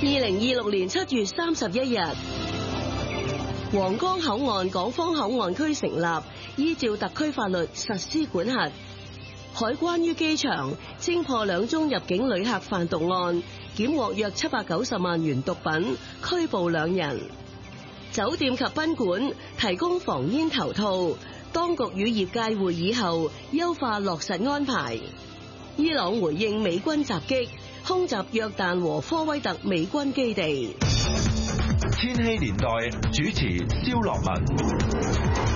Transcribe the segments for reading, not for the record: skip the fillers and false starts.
2026年7月31日，皇崗口岸港方口岸區成立，依照特區法律實施管轄。海關於機場偵破2宗入境旅客販毒案，檢獲約790萬元毒品，拘捕2人。酒店及賓館提供防煙頭套，當局與業界會議後優化落實安排。伊朗回應美軍襲擊，空襲約旦和科威特美軍基地。 千禧年代主持蕭樂文。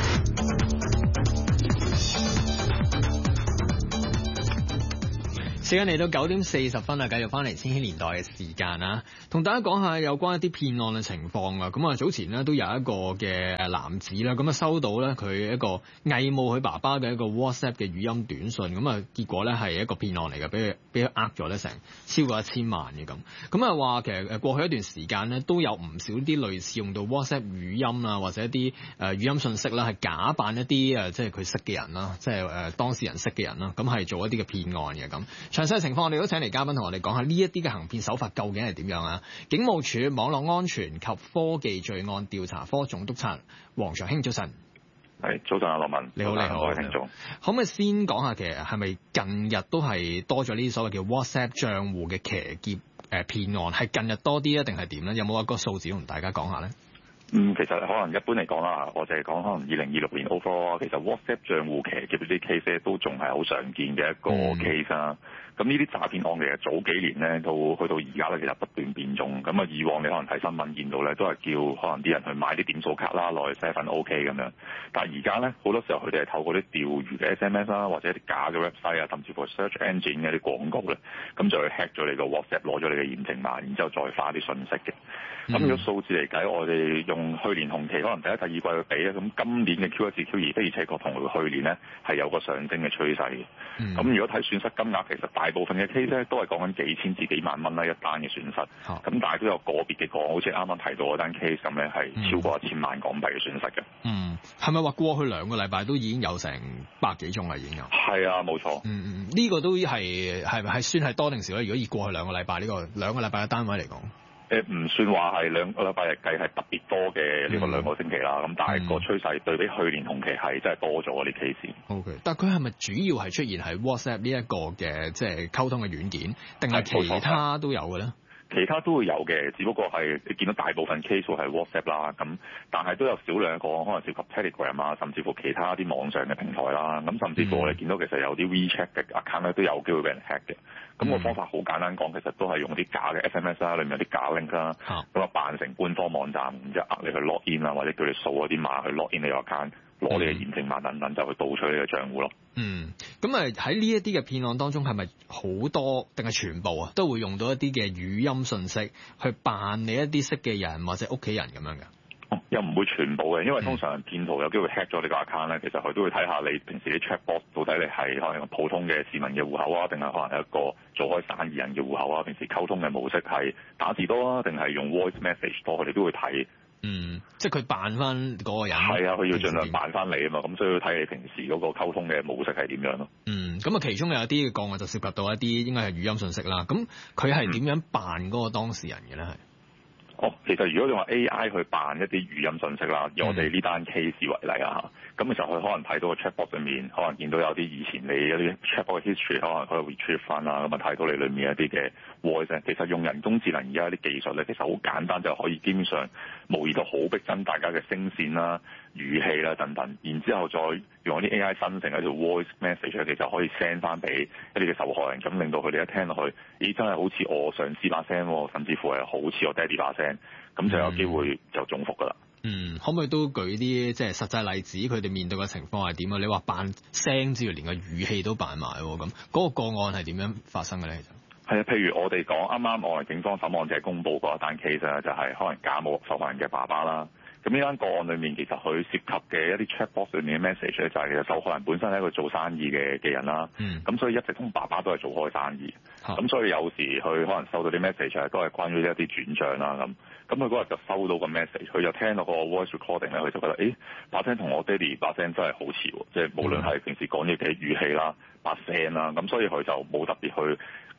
時間嚟到9點40分啦，繼續翻嚟千禧年代嘅時間啊，同大家講下有關一啲騙案嘅情況啊。咁啊，早前呢都有一個嘅男子啦，咁啊收到咧佢一個偽冒佢爸爸嘅一個 WhatsApp 嘅語音短信，咁啊結果咧係一個騙案嚟嘅，俾佢呃咗咧成超過1000萬嘅咁。咁啊話其實過去一段時間咧都有唔少啲類似用到 WhatsApp 語音啊，或者一啲語音信息啦，係假扮一啲即係佢識嘅人啦，即係當事人識嘅人啦，咁係做一啲嘅騙案嘅咁。詳細情況我哋都請嚟嘉賓同我哋講下呢一啲嘅行騙手法究竟係點樣啊？警務處網絡安全及科技罪案調查科總督察黃長興，早晨。 係，早晨啊，羅文。 你好，各位聽眾。可唔可以先講下其實係咪近日都係多咗呢啲所謂叫 WhatsApp 賬戶嘅騎劫騙案？係近日多啲啊，定係點咧？有冇一個數字同大家講下咧？ 其實可能一般嚟講啦，我就係講可能2026年 overall， 其實 WhatsApp 賬戶騎劫呢啲 case 咧都仲係好常見嘅一個 case 啦。咁呢啲詐騙案其實早幾年咧，到去到而家咧，其實不斷變種。咁啊，以往你可能睇新聞見到咧，都係叫可能啲人去買啲點數卡啦，落去 7 OK 咁樣。但係而家咧，好多時候佢哋係透過啲釣魚嘅 SMS 啦，或者啲假嘅 website 啊，甚至乎 search engine 嘅啲廣告咧，咁就去 hack 咗你個 WhatsApp，攞咗你嘅驗證碼，然之後再發啲信息嘅。咁如果數字嚟計，我哋用去年同期可能第一、第二季去比咧，咁今年嘅 Q1 至 Q2 的而且確同去年咧係有個上升嘅趨勢嘅。咁如果睇損失金額，其實大部分嘅 case 咧都係講緊幾千至幾萬蚊啦一單嘅損失。咁但係都有個別嘅個案，好似啱啱提到嗰單 case 咁咧，係超過1000萬港幣嘅損失嘅。 係咪話過去2個禮拜都已經有成百幾宗啦？已經有。係啊，冇錯。 呢個都係算係多定少咧？如果以過去2個禮拜呢個2個禮拜嘅單位嚟講。 唔算話係2個禮拜日計係特別多嘅呢個2個星期啦，咁但係個趨勢對比去年同期係真係多咗啲 case。 OK， 但係佢係咪主要係出現喺 WhatsApp 呢一個嘅即係溝通嘅軟件，定係其他都有嘅咧？ 其他都會有嘅，只不過係你見到大部分 case 係 WhatsApp 啦，咁但係都有少量個可能涉及 Telegram 啊，甚至乎其他啲網上嘅平台啦，咁甚至乎我哋見到其實有啲 WeChat 嘅 account 咧都有機會俾人 hack 嘅。咁個方法好簡單講，其實都係用啲假嘅 SMS 啦，裏面有啲假 link 啦，咁啊扮成官方網站，然之後呃你去 log in 啊，或者叫你掃嗰啲碼去 log in 你個 account，攞你嘅驗證碼等等，就去盜取你嘅賬戶咯。 咁喺呢一啲嘅騙案當中，係咪好多定係全部啊，都會用到一啲嘅語音信息去扮你一啲識嘅人或者屋企人咁樣嘅？ 又唔會全部嘅，因為通常騙徒有機會 hack 咗你個 account 咧，其實佢都會睇下你平時啲 chatbot 到底你係可能用普通嘅市民嘅戶口啊，定係可能係一個做開生意人嘅戶口啊，平時溝通嘅模式係打字多啊，定係用 voice message 多，佢哋都會睇。 即係佢扮翻嗰個人。係啊，佢要盡量扮翻你啊嘛，咁所以要睇你平時嗰個溝通嘅模式係點樣咯。 咁啊，其中有一啲嘅個案就涉及到一啲應該係語音信息啦。咁佢係點樣扮嗰個當事人嘅咧？ 其實如果你話 AI 去扮一啲語音信息啦，以我哋呢單 case 為例啊，咁其實佢可能睇到個 chatbot 上面，可能見到有啲以前你一啲 chatbot 嘅 history，可能佢會 retrieve 翻啦，咁啊睇到你裏面一啲嘅 voice。其實用人工智能而家啲技術咧，其實好簡單，就可以基本上模擬到好逼真大家嘅聲線啦、語氣啦等等，然之後再用一啲 AI 生成一條 voice message，其實可以 send 翻俾一啲嘅受害人，咁令到佢哋一聽落去，咦真係好似我上司把聲，甚至乎係好似我爹哋把聲，咁就有機會就中伏噶啦。 可唔可以都舉啲即係實際例子，佢哋面對嘅情況係點啊？你話扮聲之餘，連個語氣都扮埋喎，咁嗰個個案係點樣發生嘅咧？其實係啊，譬如我哋講啱啱我哋警方審案者公佈過一單 case 就係可能假冒受害人嘅爸爸啦。咁呢單個案裏面，其實佢涉及嘅一啲 chatbox 裏面嘅 message 咧，就係其實受害人本身係一個做生意嘅人啦。咁所以一直同爸爸都係做開生意。咁所以有時佢可能收到啲 message 都係關於一啲轉帳啦咁。咁佢嗰日就收到個 message，佢就聽到個 voice recording 咧，佢就覺得把聲同我爹哋把聲真係好似喎，即係無論係平時講嘢嘅語氣啦、把聲啦，咁所以佢就冇特別去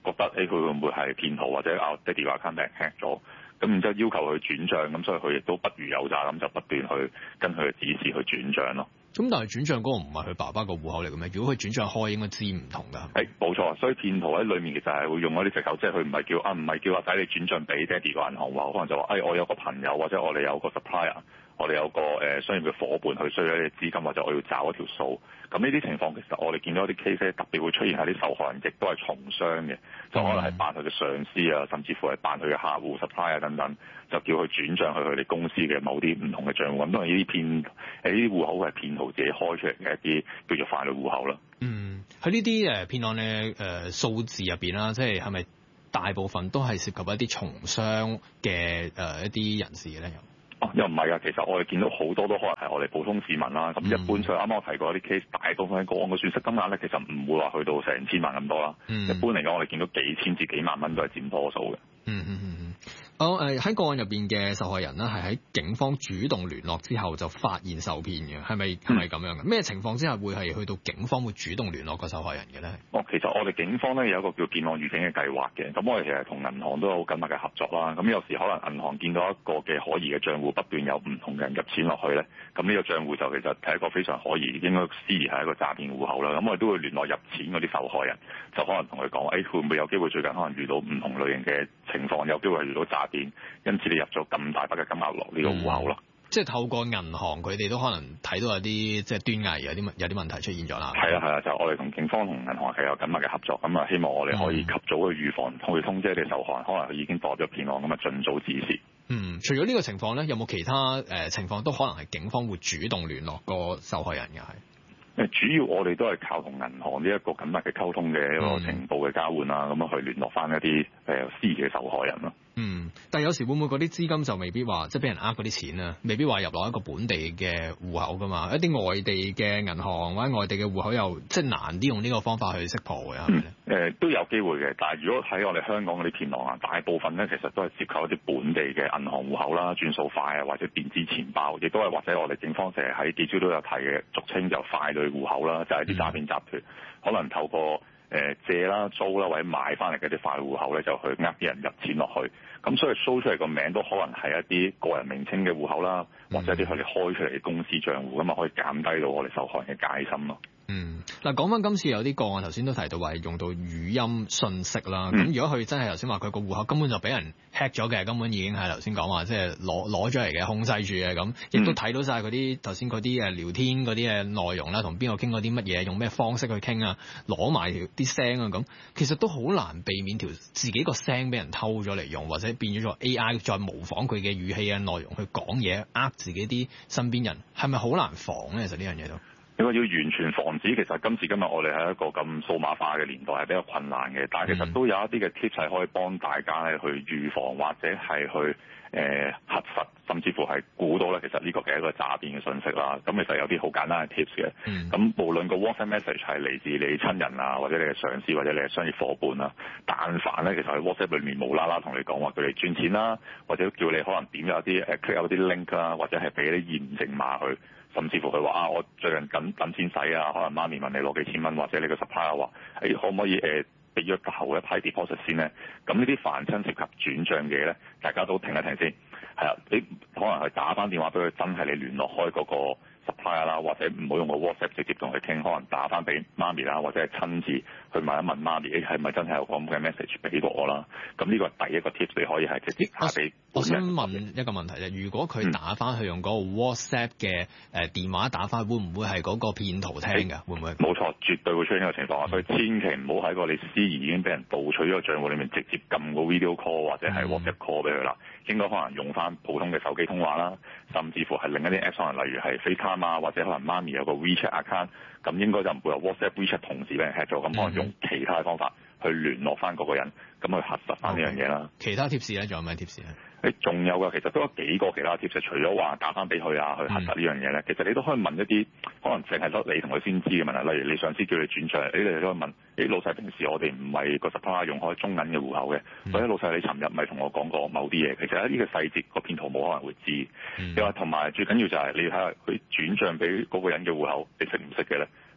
覺得佢會唔會係騙徒或者爹哋個 account 俾人 hack 咗，咁然之後要求佢轉帳，咁所以佢亦都不如有詐咁就不斷去跟佢嘅指示去轉帳咯。 咁但係轉帳嗰個唔係佢爸爸個戶口嚟嘅咩？如果佢轉帳開應該知唔同㗎。 冇錯，所以騙徒喺裏面其實係會用嗰啲藉口，即係佢唔係叫阿仔你轉帳俾爹哋個銀行戶口，可能就話我有個朋友或者我哋有個 supplier， 我哋有個商業嘅夥伴去需要一啲資金或者我要找一條數。咁呢啲情況其實我哋見到一啲 case 特別會出現喺啲受害人亦都係從商嘅，就可能係扮佢嘅上司啊，甚至乎係扮佢嘅客戶 supplier 等等，就叫佢轉帳去佢哋公司嘅某啲唔同嘅帳戶。咁當然呢啲戶口係騙徒自己開出嚟嘅一啲叫做法律戶口啦。 喺呢啲騙案嘅數字入邊啦，即係咪大部分都係涉及一啲從商嘅一啲人士咧？ 又唔係啊，其實我哋見到好多都可能係我哋普通市民啦。咁一般上啱啱我提過啲 case，大部分個案嘅損失金額咧，其實唔會話去到成千萬咁多啦。一般嚟講，我哋見到幾千至幾萬蚊都係佔多數嘅。 喺個案入邊嘅受害人呢，係喺警方主動聯絡之後就發現受騙嘅，係咪咁樣嘅？咩情況之下會係去到警方會主動聯絡個受害人嘅咧？ 其實我哋警方咧有一個叫建案預警嘅計劃嘅，咁我哋其實同銀行都有好緊密嘅合作啦。咁有時可能銀行見到一個嘅可疑嘅賬戶不斷有唔同嘅人入錢落去咧，咁呢個賬戶就其實係一個非常可疑，應該思疑係一個詐騙戶口啦。咁我哋都會聯絡入錢嗰啲受害人，就可能同佢講，會唔會有機會最近可能遇到唔同類型嘅情況，有機會係遇到詐騙，因此你入咗咁大筆嘅金額落呢個戶口咯。 即係透過銀行，佢哋都可能睇到有啲即係端倪，有啲問題出現咗啦。 係啊，就我哋同警方同銀行係有緊密嘅合作，咁希望我哋可以及早去預防，去通知啲受害人，可能佢已經墮咗騙案，咁盡早指示。 除咗呢個情況咧，有冇其他情況都可能係警方會主動聯絡個受害人嘅係？ 主要我哋都係靠同銀行呢一個緊密嘅溝通嘅一個情報嘅交換啦，咁去聯絡翻一啲私嘅受害人咯。 但係有時會唔會嗰啲資金就未必話即係俾人嗰啲錢啊，未必話入落一個本地嘅戶口噶嘛？一啲外地嘅銀行或者外地嘅戶口又即係難啲用呢個方法去識破嘅係咪咧？ 都有機會嘅，但係如果喺我哋香港嗰啲騙案啊，大部分咧其實都係涉及一啲本地嘅銀行戶口啦、轉數快啊，或者電子錢包，亦都係或者我哋警方成日喺記招都有提嘅，俗稱就快類戶口啦，就係啲詐騙集團可能透過借啦、租啦或者買翻嚟嘅啲快戶口咧，就去呃啲人入錢落去。咁所以 show 出嚟個名都可能係一啲個人名稱嘅戶口啦，或者一啲佢哋開出嚟嘅公司帳戶，咁啊可以減低到我哋受害人嘅戒心咯。 嗱，講翻今次有啲個案，頭先都提到話用到語音訊息啦。咁如果佢真係頭先話佢個戶口根本就俾人 hack 咗嘅，根本已經係頭先講話即係攞咗嚟嘅，控制住嘅咁，亦都睇到晒嗰啲頭先嗰啲聊天嗰啲嘅內容啦，同邊個傾過啲乜嘢，用咩方式去傾啊，攞埋啲聲啊咁，其實都好難避免自己個聲俾人偷咗嚟用，或者變咗做 AI 再模仿佢嘅語氣啊內容去講嘢，自己啲身邊人，係咪好難防咧？其實呢樣嘢都。 你話要完全防止，其實今時今日我哋係一個咁數碼化嘅年代係比較困難嘅，但係其實都有一啲嘅 tips 係可以幫大家咧去預防或者係去核實，甚至乎係估到咧其實呢個嘅一個詐騙嘅信息啦。咁其實有啲好簡單嘅 tips 嘅。咁無論個 WhatsApp message 係嚟自你親人啊，或者你嘅上司或者你嘅商業夥伴啦，但凡咧其實喺 WhatsApp 裏面無啦啦同你講話叫你轉錢啦，或者叫你可能點有啲click 有啲 link 啦，或者係俾啲驗證碼去。甚至乎佢話我最近等錢使啊，可能媽咪問你攞幾千蚊，或者你個 supplier 話可唔可以俾咗頭一批 deposit 先咧？咁呢啲凡親涉及轉帳嘅咧，大家都停一停先。係啊，你可能係打翻電話俾佢，真係你聯絡開嗰個 supplier 啦，或者唔好用個 WhatsApp 直接同佢傾，可能打翻俾媽咪啦，或者係親自去問一問媽咪，係咪真係有個咁嘅 message 俾到我啦？咁呢個係第一個 tips，你可以係直接打俾。 我想問一個問題啫，如果佢打翻去用嗰個 WhatsApp 嘅電話打翻，會唔會係嗰個騙徒聽㗎？會唔會？冇錯，絕對會出現呢個情況啊！所以千祈唔好喺個你司儀已經俾人盜取咗個帳戶裏面，直接撳個 video call 或者係 WhatsApp call 俾佢啦。應該可能用翻普通嘅手機通話啦，甚至乎係另一啲 apps，可能例如係 FaceTime 啊，或者可能媽咪有個 WeChat account， 咁應該就唔會有 WhatsApp、WeChat 同時俾人 hack 咗，咁可能用其他方法去聯絡翻嗰個人，咁去核實翻呢樣嘢啦。 其他 tips 咧，仲有咩 tips 咧？ 仲有㗎，其實都有幾個其他 tips，除咗話打翻俾佢啊，去核實呢樣嘢咧，其實你都可以問一啲可能淨係得你同佢先知嘅問題，例如你上司叫你轉帳，你哋都可以問，老細平時我哋唔係個 supplier 用開中銀嘅戶口嘅，或者老細你尋日咪同我講過某啲嘢，其實喺呢個細節個騙徒冇可能會知。你話同埋最緊要就係你睇下佢轉帳俾嗰個人嘅戶口，你識唔識嘅咧？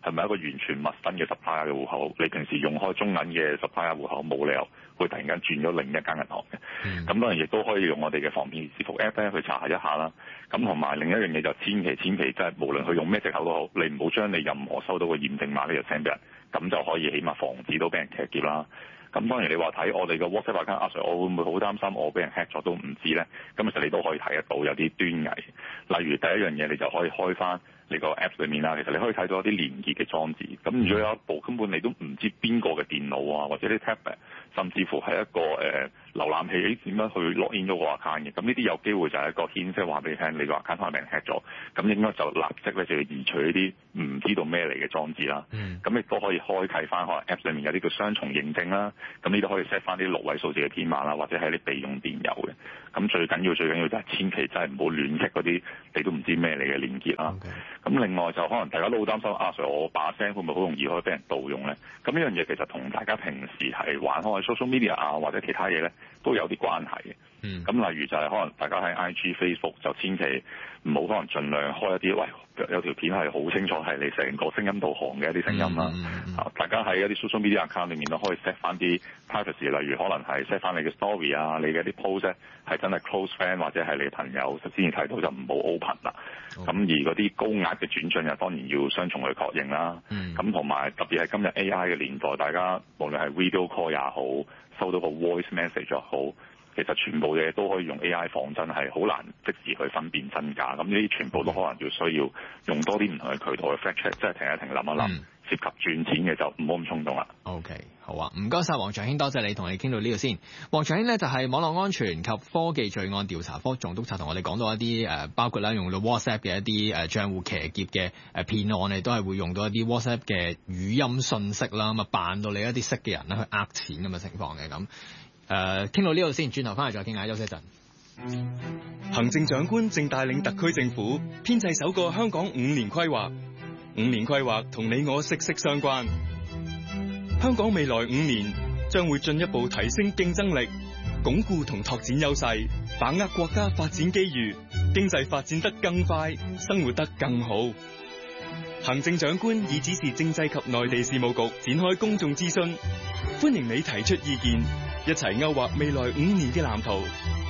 係咪一個完全陌生嘅 supplier 嘅戶口？你平時用開中銀嘅 supplier 戶口，冇理由會突然間轉咗另一間銀行嘅。咁當然亦都可以用我哋嘅方便支付 app 咧去查一下啦。咁同埋另一樣嘢就千祈即係無論佢用咩藉口都好，你唔好將你任何收到嘅驗證碼呢就 send 俾人，咁就可以起碼防止到俾人騎劫啦。咁當然你話睇我哋嘅 WhatsApp account，阿 Sir， 我會唔會好擔心我俾人 hack 咗都唔知咧？咁其實你都可以睇得到有啲端倪，例如第一樣嘢你就可以開翻你個 Apps 裏面啦。其實你可以睇到一啲連結嘅裝置。咁如果有一部根本你都唔知邊個嘅電腦啊，或者啲 tablet， 甚至乎係一個瀏覽器點樣去 login 咗個 account 嘅，咁呢啲有機會就係一個 hint，即係話俾你聽，你個 account 可能俾人 hack 咗，咁應該就立即咧就要移除呢啲唔知道咩嚟嘅裝置啦。咁亦都可以開啟翻可能 Apps 裏面有啲叫雙重認證啦。咁呢度可以 set 翻啲6位數字嘅編碼啦，或者係啲備用電郵嘅。咁最緊要就係千祈真係唔好亂擊嗰啲你都唔知咩嚟嘅連結啦。咁另外就可能大家都好擔心阿 Sir， 我把聲會唔會好容易可以俾人盜用咧？咁呢樣嘢其實同大家平時係玩開 social media 啊或者其他嘢咧都有啲關係嘅。咁例如就係可能大家喺 IG、Facebook 就千祈唔好可能盡量開一啲有條片係好清楚係你成個聲音導航嘅一啲聲音啦。大家喺一啲 social media account 裏面都可以 set 翻啲 privacy， 例如可能係 set 翻你嘅 story 啊，你嘅啲 post 咧係真係 close friend 或者係你嘅朋友先至睇到就唔好 open 啦。咁而嗰啲高額嘅轉進又當然要雙重去確認啦。咁同埋特別係今日 AI 嘅年代，大家無論係 video call 也好，收到個 voice message 又好，其實全部嘢都可以用 AI 仿真，係好難即時去分辨真假。咁呢啲全部都可能要需要用多啲唔同嘅渠道去 fact check， 即係停一停諗一諗。涉及賺錢嘅就唔好咁衝動啦。 OK， 好啊，唔該晒黃長興，多謝你同我哋傾到呢度先。黃長興呢就係網絡安全及科技罪案調查科總督察，同我哋講到一啲包括啦用到 WhatsApp 嘅一啲賬戶騎劫嘅騙案，你都係會用到一啲 WhatsApp 嘅語音訊息啦，咁啊扮到你一啲識嘅人咧去呃錢咁嘅情況嘅咁。傾到呢度先，轉頭翻嚟再傾下，休息一陣。 行政長官正帶領特區政府編製首個香港5年規劃。5年規劃同你我息息相關。香港未來5年將會進一步提升競爭力，鞏固同拓展優勢，把握國家發展機遇，經濟發展得更快，生活得更好。行政長官已指示政制及內地事務局展開公眾諮詢，歡迎你提出意見，一齊勾畫未來5年嘅藍圖。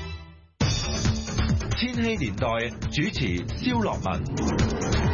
千禧年代主持蕭樂文。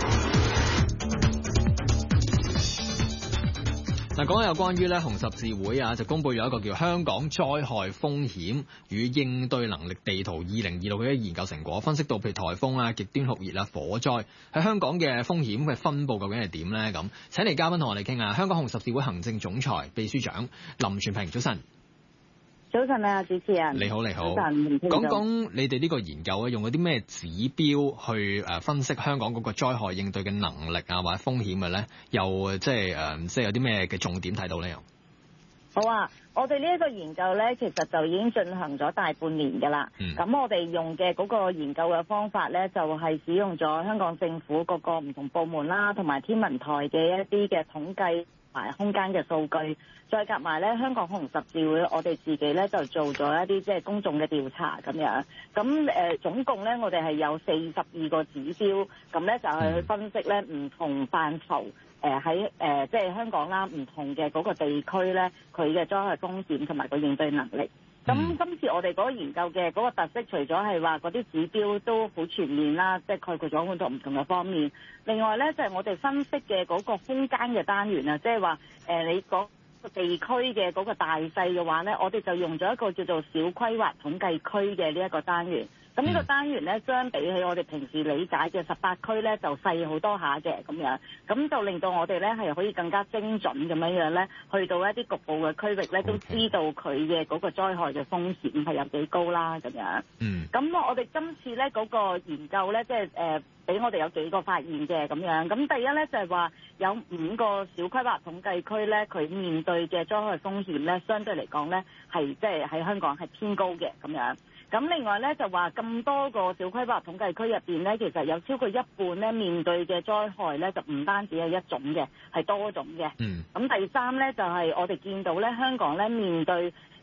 嗱，講下有關於咧紅十字會啊，就公佈咗一個叫香港災害風險與應對能力地圖2026嘅研究成果，分析到譬如颱風啊、極端酷熱啊、火災喺香港嘅風險嘅分佈究竟係點咧？咁請嚟嘉賓同我哋傾下，香港紅十字會行政總裁、秘書長林全平，早晨。 早晨啊，主持人。你好，你好。早晨， 講講你哋呢個研究啊，用嗰啲咩指標去分析香港嗰個災害應對嘅能力啊，或者風險嘅咧？又即係有啲咩嘅重點睇到咧？又好啊！我哋呢一個研究咧，其實就已經進行咗大半年㗎啦。咁我哋用嘅嗰個研究嘅方法咧，就係使用咗香港政府各個唔同部門啦，同埋天文台嘅一啲嘅統計埋空間嘅數據，再夾埋咧香港紅十字會，我哋自己咧就做咗一啲即係公眾嘅調查咁樣。咁總共咧我哋係有42個指標，咁咧就係去分析咧唔同範疇喺即係香港啦唔同嘅嗰個地區咧佢嘅災害風險同埋個應對能力。咁今次我哋嗰個研究嘅嗰個特色，除咗係話嗰啲指標都好全面啦，即係概括咗好多唔同嘅方面。另外咧就係我哋分析嘅嗰個空間嘅單元啊，即係話你嗰個地區嘅嗰個大細嘅話咧，我哋就用咗一個叫做小規劃統計區嘅呢一個單元。咁呢個單元咧，相比起我哋平時理解嘅18區咧，就細好多下嘅咁樣，咁就令到我哋咧係可以更加精準咁樣咧，去到一啲局部嘅區域咧，都知道佢嘅嗰個災害嘅風險係有幾高啦咁樣。咁我哋今次咧嗰個研究咧，即係俾我哋有幾個發現嘅咁樣。咁第一咧就係話有5個小規劃統計區咧，佢面對嘅災害風險咧，相對嚟講咧係即係喺香港係偏高嘅咁樣。咁另外咧就話咁多個小規劃統計區入邊咧，其實有超過一半咧面對嘅災害咧，就唔單止係一種嘅，係多種嘅。咁第三咧就係我哋見到咧香港咧面對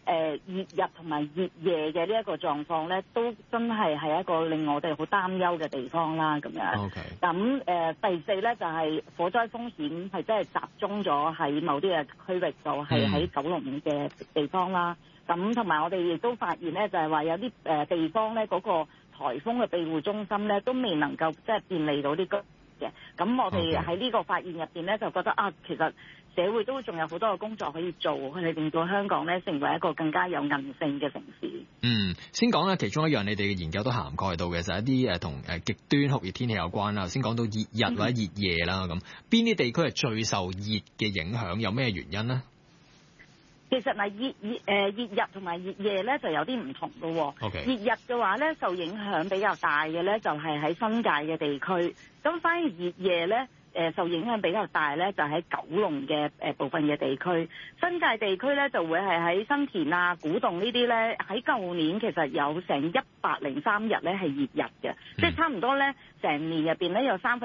熱日同埋熱夜嘅呢一個狀況咧，都真係一個令我哋好擔憂嘅地方啦。咁樣。 OK。 咁第四咧就係火災風險係真係集中咗喺某啲嘅區域，就係喺九龍嘅地方啦。咁同埋我哋亦都發現咧，就係話有啲地方咧嗰個颱風嘅庇護中心咧都未能夠即係便利到啲居民嘅。咁我哋喺呢個發現入邊咧就覺得其實社會都仲有好多嘅工作可以做，去令到香港咧成為一個更加有韌性嘅城市。 先講咧其中一樣，你哋嘅研究都涵蓋到嘅就係一啲同極端酷熱天氣有關啦。頭先講到熱日或者熱夜啦，咁邊啲地區係最受熱嘅影響？有咩原因呢？ 其實熱日同埋熱夜咧就有啲唔同嘅喎。 Okay. 熱日嘅話咧受影響比較大嘅咧就係喺新界嘅地區，咁反而熱夜咧受影響比較大咧就喺九龍嘅部分嘅地區，新界地區咧就會係喺新田啊、古洞呢啲咧喺舊年其實有成103日咧係熱日嘅，即係差唔多咧成年入邊咧有3分